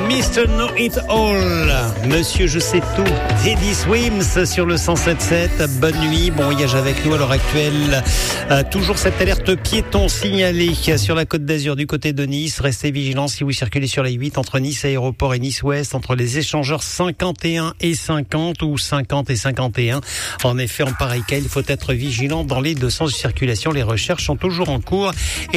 Mr. Know It All, Monsieur Je sais tout, Teddy Swims sur le 107.7. Bonne nuit, bon voyage avec nous à l'heure actuelle. Toujours cette alerte piéton signalée sur la Côte d'Azur du côté de Nice. Restez vigilants si vous circulez sur la 8 entre Nice Aéroport et Nice Ouest, entre les échangeurs 51 et 50 ou 50 et 51. En effet, en pareil cas, il faut être vigilant dans les deux sens de circulation. Les recherches sont toujours en cours.